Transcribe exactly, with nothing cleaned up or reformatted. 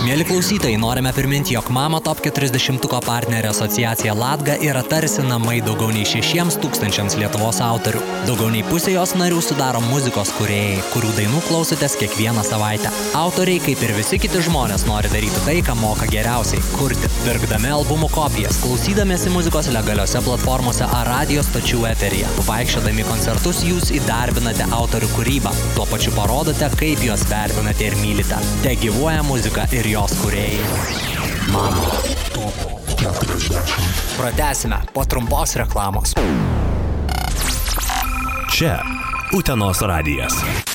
Mieli klausytojai, norime priminti, jog Mama Top keturiasdešimtuko partnerė asociacija Latga yra tarsi namai daugiau nei šešiems tūkstančiams Lietuvos autorių. Daugiau nei pusė jos narių sudaro muzikos kūrėjai, kurių dainų klausotės kiekvieną savaitę. Autoriai, kaip ir visi kiti žmonės, nori daryti tai, ką moka geriausiai – kurti. Pirkdami albumų kopijas, klausydamiesi muzikos legaliose platformose ar radio stočių eteryje. Vaikščiodami koncertus jūs įdarbinate autorių kūrybą. Tuo pačiu parodote, kaip juos vertinate ir mylite. Te gyvuoja muzika ir jos kūrėjai. Mama Top keturiasdešimt. Pratęsime po trumpos reklamos. Čia Utenos radijas.